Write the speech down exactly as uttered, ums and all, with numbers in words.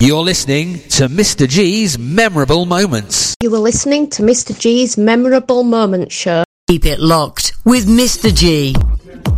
You're listening to Mister G's Memorable Moments. You were listening to Mister G's Memorable Moments show. Keep it locked with Mister G.